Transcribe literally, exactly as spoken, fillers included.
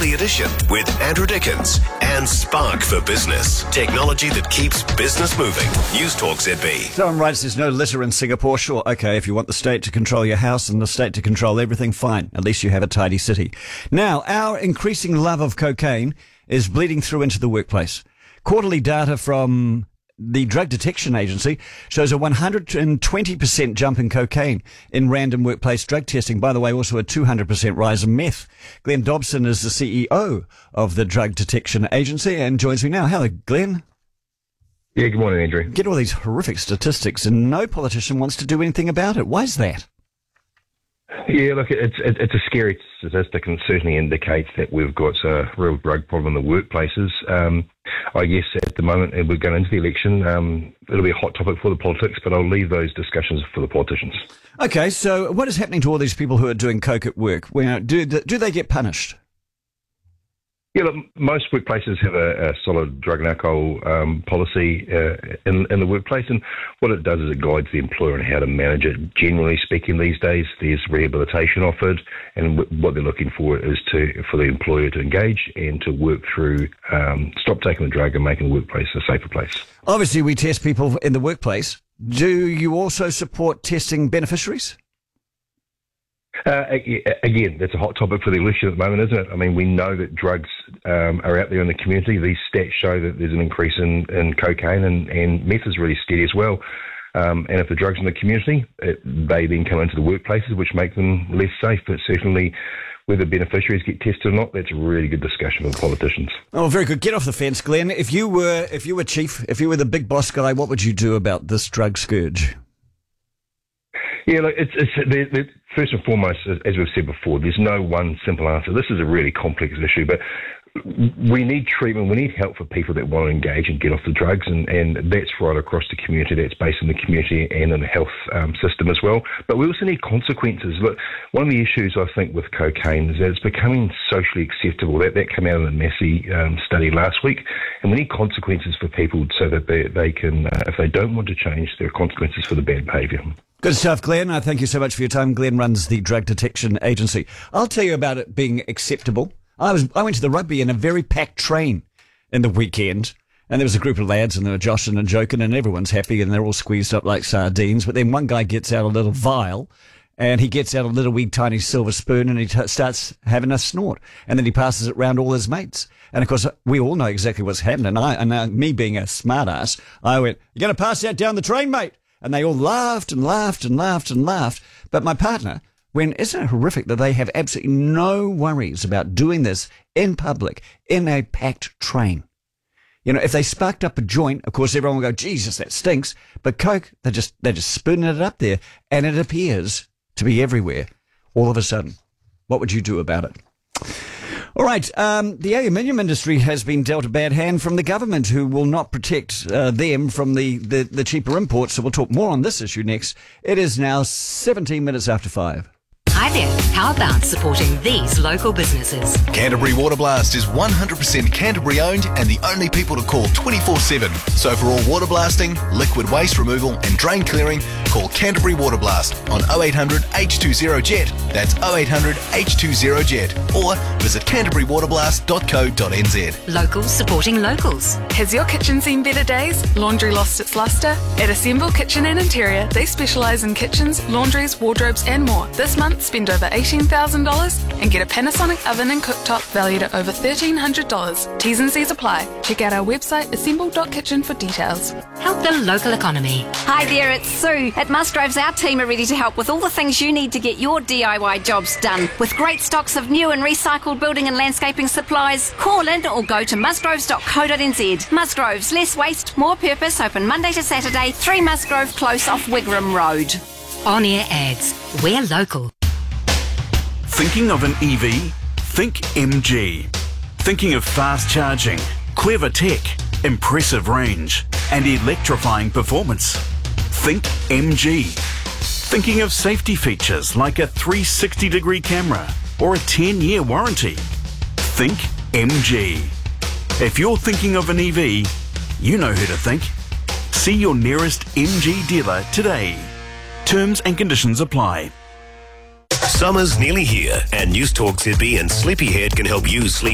Daily Edition with Andrew Dickens and Spark for Business. Technology that keeps business moving. News Talk Z B. Someone writes there's no litter in Singapore. Sure, okay, if you want the state to control your house and the state to control everything, fine. At least you have a tidy city. Now, our increasing love of cocaine is bleeding through into the workplace. Quarterly data from the Drug Detection Agency shows a one hundred twenty percent jump in cocaine in random workplace drug testing. By the way, also a two hundred percent rise in meth. Glenn Dobson is the C E O of the Drug Detection Agency and joins me now. Hello, Glenn. Yeah, good morning, Andrew. Get all these horrific statistics and no politician wants to do anything about it. Why is that? Yeah, look, it's it's a scary statistic and certainly indicates that we've got a real drug problem in the workplaces. Um, I guess at the moment, and we're going into the election, um, it'll be a hot topic for the politics, but I'll leave those discussions for the politicians. Okay, so what is happening to all these people who are doing coke at work? Well, do, do they get punished? Yeah, look, most workplaces have a, a solid drug and alcohol um, policy uh, in, in the workplace, and what it does is it guides the employer on how to manage it. Generally speaking, these days there's rehabilitation offered, and w- what they're looking for is to for the employer to engage and to work through, um, stop taking the drug and making the workplace a safer place. Obviously, we test people in the workplace. Do you also support testing beneficiaries? Uh, again, that's a hot topic for the election at the moment, isn't it? I mean, we know that drugs um, are out there in the community. These stats show that there's an increase in, in cocaine, and, and meth is really steady as well. Um, and if the drugs in the community, it, they then come into the workplaces, which make them less safe. But certainly, whether beneficiaries get tested or not, that's a really good discussion with politicians. Oh, very good. Get off the fence, Glenn. If you were, if you were chief, if you were the big boss guy, what would you do about this drug scourge? Yeah, look, it's, it's the, the, first and foremost, as we've said before, there's no one simple answer. This is a really complex issue, but we need treatment. We need help for people that want to engage and get off the drugs, and, and that's right across the community. That's based in the community and in the health um, system as well. But we also need consequences. Look, one of the issues I think with cocaine is that it's becoming socially acceptable. That that came out in the Massey um, study last week, and we need consequences for people so that they, they can, uh, if they don't want to change, there are consequences for the bad behaviour. Good stuff, Glenn. Uh, thank you so much for your time. Glenn runs the Drug Detection Agency. I'll tell you about it being acceptable. I was I went to the rugby in a very packed train in the weekend, and there was a group of lads, and they were joshing and joking, and everyone's happy, and they're all squeezed up like sardines. But then one guy gets out a little vial, and he gets out a little wee tiny silver spoon, and he t- starts having a snort, and then he passes it round all his mates. And of course, we all know exactly what's happening. I, and uh, me being a smart ass, I went, "You're going to pass that down the train, mate?" And they all laughed and laughed and laughed and laughed. But my partner, when isn't it horrific that they have absolutely no worries about doing this in public, in a packed train? You know, if they sparked up a joint, of course, everyone will go, Jesus, that stinks. But Coke, they're just, they're just spooning it up there, and it appears to be everywhere all of a sudden. What would you do about it? All right, um, the aluminium industry has been dealt a bad hand from the government, who will not protect uh, them from the, the, the cheaper imports. So we'll talk more on this issue next. It is now seventeen minutes after five. Hi there. How about supporting these local businesses? Canterbury Water Blast is one hundred percent Canterbury owned and the only people to call twenty-four seven. So for all water blasting, liquid waste removal and drain clearing, call Canterbury Water Blast on oh eight hundred H two zero jet. That's oh eight hundred H two zero jet. Or visit canterbury water blast dot co dot n z. Locals supporting locals. Has your kitchen seen better days? Laundry lost its lustre? At Assemble Kitchen and Interior, they specialise in kitchens, laundries, wardrobes and more. This month, spend over eighteen thousand dollars and get a Panasonic oven and cooktop valued at over thirteen hundred dollars. T's and C's apply. Check out our website assemble dot kitchen for details. Help the local economy. Hi there, it's Sue. At Musgroves, our team are ready to help with all the things you need to get your D I Y jobs done. With great stocks of new and recycled building and landscaping supplies, call in or go to musgroves dot co dot n z. Musgroves, less waste, more purpose, open Monday to Saturday, three Musgrove Close off Wigram Road. On-air ads. We're local. Thinking of an E V? Think M G. Thinking of fast charging, clever tech, impressive range, and electrifying performance? Think M G. Thinking of safety features like a three hundred sixty degree camera or a ten year warranty? Think M G. If you're thinking of an E V, you know who to think. See your nearest M G dealer today. Terms and conditions apply. Summer's nearly here, and News Talk Z B and Sleepyhead can help you sleep